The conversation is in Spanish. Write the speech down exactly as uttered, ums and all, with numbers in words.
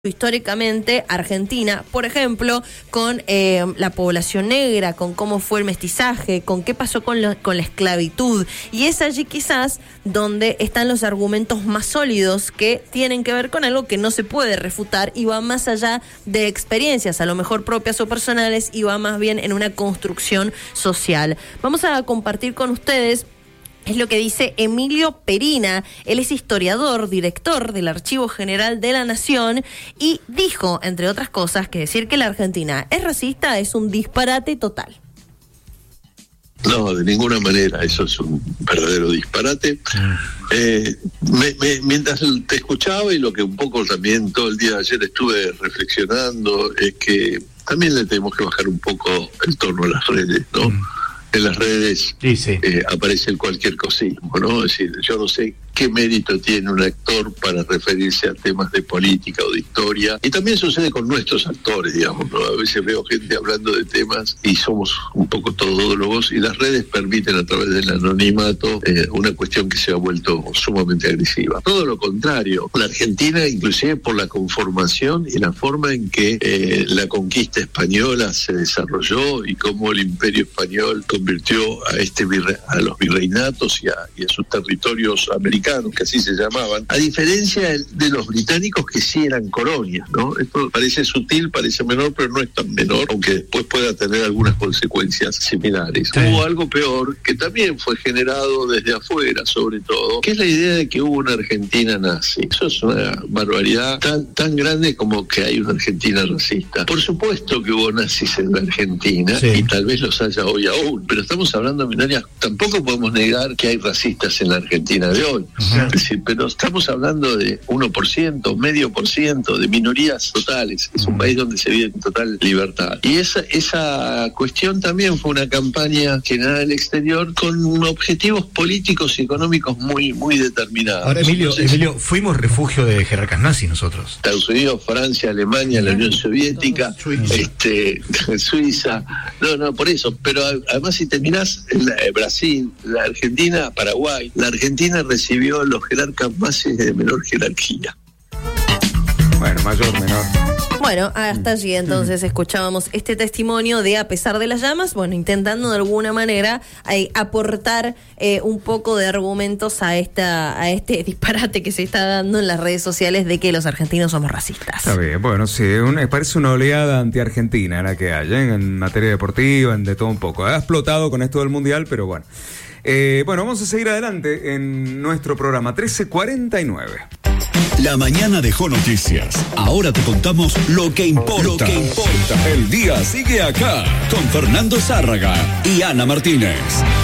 históricamente Argentina, por ejemplo, con eh, la población negra, con cómo fue el mestizaje, con qué pasó con, lo, con la esclavitud. Y es allí quizás donde están los argumentos más sólidos que tienen que ver con algo que no se puede refutar y va más allá de experiencias, a lo mejor propias o personales, y va más bien en una construcción social. Vamos a compartir con ustedes. Es lo que dice Emilio Perina. Él es historiador, director del Archivo General de la Nación, y dijo, entre otras cosas, que decir que la Argentina es racista es un disparate total. No, de ninguna manera, eso es un verdadero disparate. Eh, me, me, mientras te escuchaba y lo que un poco también todo el día de ayer estuve reflexionando, es que también le tenemos que bajar un poco el tono a las redes, ¿no? Mm. En las redes sí, sí. Eh, aparece el cualquier cosismo, ¿no? Es decir, yo no sé qué mérito tiene un actor para referirse a temas de política o de historia. Y también sucede con nuestros actores, digamos, ¿no? A veces veo gente hablando de temas y somos un poco todólogos, y las redes permiten a través del anonimato eh, una cuestión que se ha vuelto sumamente agresiva. Todo lo contrario, la Argentina, inclusive por la conformación y la forma en que eh, la conquista española se desarrolló y cómo el imperio español convirtió a este virre- a los virreinatos y a, y a sus territorios americanos, que así se llamaban, a diferencia de los británicos, que sí eran colonias, ¿no? Esto parece sutil, parece menor, pero no es tan menor, aunque después pueda tener algunas consecuencias similares. Sí. Hubo algo peor, que también fue generado desde afuera, sobre todo, que es la idea de que hubo una Argentina nazi. Eso es una barbaridad tan, tan grande como que hay una Argentina racista. Por supuesto que hubo nazis en la Argentina, sí, y tal vez los haya hoy aún, pero estamos hablando de minorías. Tampoco podemos negar que hay racistas en la Argentina de hoy. Uh-huh. Es decir, pero estamos hablando de uno por ciento, medio por ciento, de minorías totales. Es un país donde se vive en total libertad. Y esa, esa cuestión también fue una campaña generada del exterior con objetivos políticos y económicos muy, muy determinados. Ahora, Emilio, Entonces, Emilio, fuimos refugio de jerarcas nazis nosotros. Estados Unidos, Francia, Alemania, la Unión Soviética, Suiza. Este, Suiza. No, no, por eso. Pero además, si te mirás, la, Brasil, la Argentina, Paraguay, la Argentina recibió los jerarcas más de menor jerarquía. Bueno, mayor, menor. Bueno, hasta allí entonces escuchábamos este testimonio de A pesar de las llamas, bueno, intentando de alguna manera eh, aportar eh, un poco de argumentos a esta a este disparate que se está dando en las redes sociales de que los argentinos somos racistas. Está bien, bueno, sí, una, parece una oleada anti-argentina la que hay, ¿eh? En materia deportiva, en de todo un poco. Ha explotado con esto del Mundial, pero bueno. Eh, bueno, vamos a seguir adelante en nuestro programa trece cuarenta y nueve. La mañana dejó noticias. Ahora te contamos lo que importa. Lo que importa. El día sigue acá con Fernando Zárraga y Ana Martínez.